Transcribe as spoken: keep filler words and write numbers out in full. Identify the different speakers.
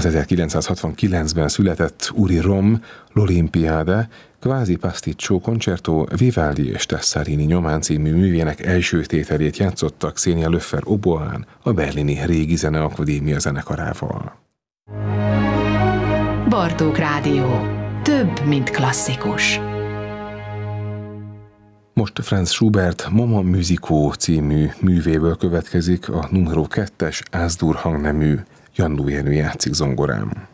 Speaker 1: Az ezerkilencszázhatvankilencben született Uri Rom L'Olimpiade Quasi Pasticcio Concerto Vivaldi és Tessarini nyomán című művének első tételét játszottak Xenia Löffer oboán a berlini Régi Zeneakadémia zenekarával.
Speaker 2: Bartók Rádió. Több, mint klasszikus.
Speaker 1: Most Franz Schubert Mama Musico című művéből következik a numero kettes Ás-dur hangnemű Jandó Jenő játszik zongorán.